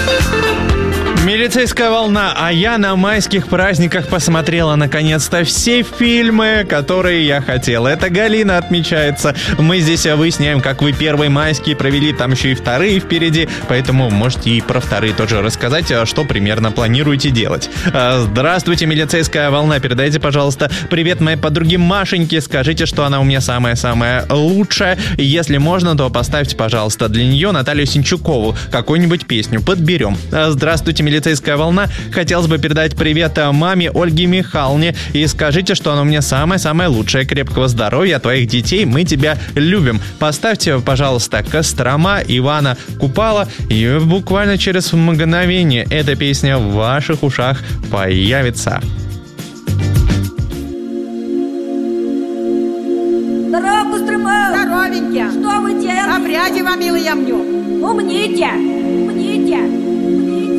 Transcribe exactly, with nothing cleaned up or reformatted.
Милицейская волна, а я на майских праздниках посмотрела наконец-то все фильмы, которые я хотел. Это Галина отмечается. Мы здесь выясняем, как вы первые майские провели, там еще и вторые впереди, поэтому можете и про вторые тоже рассказать, что примерно планируете делать. Здравствуйте, милицейская волна, передайте, пожалуйста, привет моей подруге Машеньке, скажите, что она у меня самая-самая лучшая. Если можно, то поставьте, пожалуйста, для нее Наталью Синчукову какую-нибудь песню, подберем. Здравствуйте, милицейская волна. Хотелось бы передать привет маме Ольге Михайловне и скажите, что она у меня самая-самая лучшая. Крепкого здоровья, твоих детей, мы тебя любим. Поставьте, пожалуйста, Кострома Ивана Купала, и буквально через мгновение эта песня в ваших ушах появится. Здорово, Кострома! Здоровенькие! Что вы делаете? Обряди вам, милый, я мню. Умните!